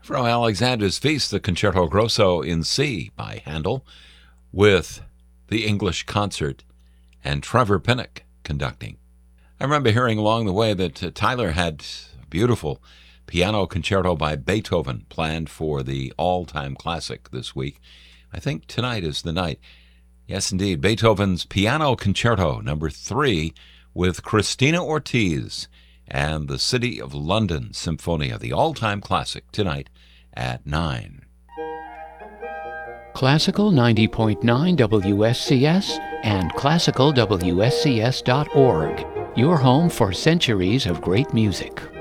From Alexander's Feast, the Concerto Grosso in C by Handel, with the English Concert and Trevor Pinnock conducting. I remember hearing along the way that Tyler had a beautiful piano concerto by Beethoven planned for the all-time classic this week. I think tonight is the night. Yes, indeed, Beethoven's Piano Concerto No. 3 with Christina Ortiz and the City of London Symphonia, the all-time classic, tonight at 9. Classical 90.9 WSCS and classicalwscs.org, your home for centuries of great music.